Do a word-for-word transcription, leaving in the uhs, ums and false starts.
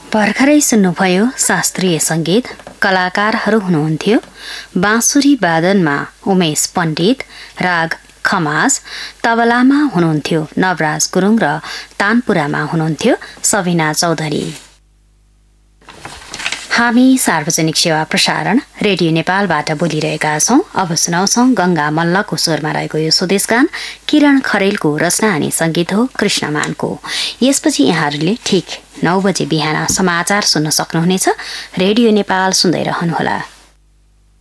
भर्खरै सुन्नुभयो शास्त्रीय संगीत। कलाकारहरू हुनुहुन्थ्यो बाँसुरी वादनमा उमेश पण्डित, राग खमास, तबलामा हुनुहुन्थ्यो नवराज गुरुङ र तानपुरामा हुनुहुन्थ्यो सबिना चौधरी। हामी सार्वजनिक सेवा प्रसारण रेडियो नेपालबाट बोलिरहेका छौं। अब सुनाउँछौ गंगा मल्लको स्वरमा रहेको यो स्वदेशगान। किरण खरेलको रचना अनि संगीत हो कृष्णमानको। यसपछि यहाँहरूले ठिक नौ बजे बिहान समाचार सुन्न सक्नुहुनेछ। रेडियो नेपाल सुन्दै रहनुहोला।